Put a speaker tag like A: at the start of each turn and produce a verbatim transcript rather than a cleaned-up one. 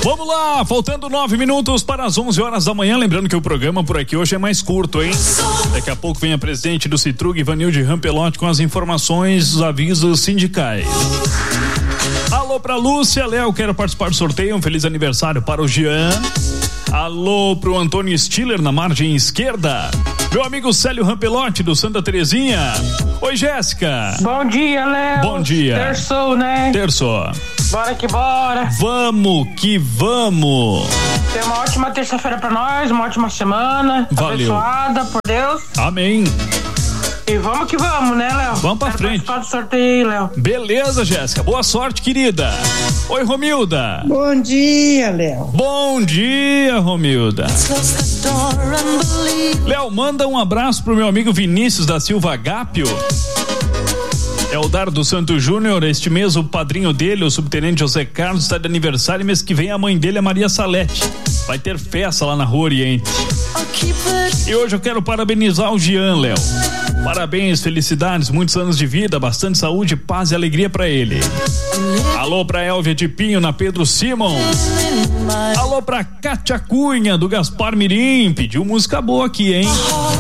A: Vamos lá, faltando nove minutos para as onze horas da manhã. Lembrando que o programa por aqui hoje é mais curto, hein? Daqui a pouco vem a presidente do Citrug, Ivanilde Rampelotti, com as informações, os avisos sindicais. Alô pra Lúcia, Léo, quero participar do sorteio. Um feliz aniversário para o Jean. Alô pro Antônio Stiller na margem esquerda. Meu amigo Célio Rampelotti do Santa Terezinha. Oi, Jéssica.
B: Bom dia, Léo.
A: Bom dia.
B: Terçou, né?
A: Terçou.
B: Bora que bora.
A: Vamos que vamos.
B: Tem uma ótima terça-feira pra nós, uma ótima semana.
A: Valeu.
B: Abençoada por Deus.
A: Amém.
B: E vamos que vamos, né, Léo?
A: Vamos pra
B: Quero
A: frente.
B: participar do sorteio, Léo.
A: Beleza, Jéssica. Boa sorte, querida. Oi, Romilda.
C: Bom dia, Léo.
A: Bom dia, Romilda. Léo, manda um abraço pro meu amigo Vinícius da Silva Gápio. É o Dardo Santos Júnior. Este mês o padrinho dele, o subtenente José Carlos, está de aniversário, e mês que vem a mãe dele é Maria Salete. Vai ter festa lá na Rua Oriente. E hoje eu quero parabenizar o Jean, Léo. Parabéns, felicidades, muitos anos de vida, bastante saúde, paz e alegria pra ele. Alô pra Elvia de Pinho, na Pedro Simon. Alô pra Cátia Cunha, do Gaspar Mirim. Pediu música boa aqui, hein?